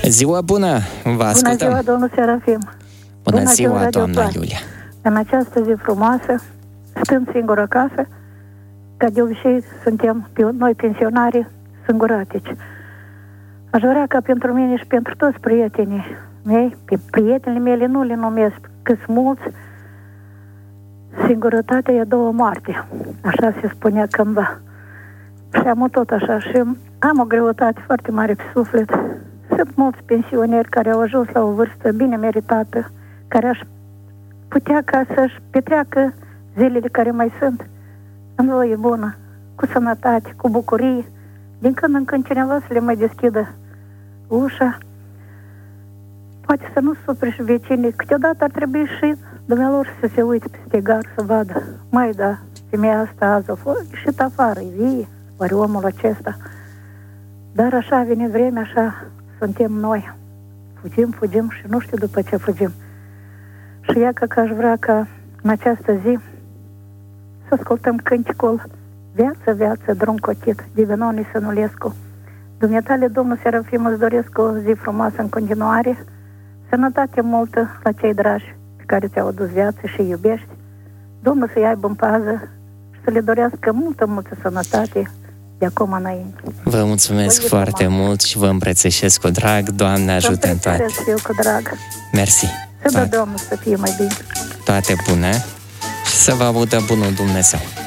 Ziua bună! Vă ascultăm! Bună ziua, domnul Serafim! Bună ziua, doamna Iulia! În această zi frumoasă, stând singură acasă, ca de obicei suntem noi pensionari singuratici. Aș vrea ca pentru mine și pentru toți prietenii mei, pe prietenii mele nu le numesc, că sunt mulți, singurătatea e două moarte, așa se spunea cândva. Și am tot așa și am o greutate foarte mare pe suflet. Sunt mulți pensioneri care au ajuns la o vârstă bine meritată, care aș putea ca să-și petreacă zilele care mai sunt în voie bună, cu sănătate, cu bucurie, din când în când cineva să le mai deschidă ușa. Poate să nu supere și vecinii. Câteodată ar trebui și dumnealor să se uite peste gar, să vadă. Mai da, femeia asta azi a fost ieșit afară, e vie, oare omul acesta. Dar așa vine vremea, așa suntem noi. Fugim și nu știu după ce fugim. Și ia că aș vrea ca în această zi să ascultăm cânticul Viață, drum cotit, de Benoni Sănulescu. Dumneatale, domnul Serafim, îți doresc o zi frumoasă în continuare, sănătate multă la cei dragi pe care ți-au adus viață și îi iubești. Domnul să-i aibă în pază și să le dorească multă sănătate de acum înainte. Vă mulțumesc foarte mult și vă îmbrățișez cu drag. Doamne ajută în toate. Eu cu drag. Mersi. Să dă Domnul să fie mai bine. Toate bune și să vă audă bunul Dumnezeu.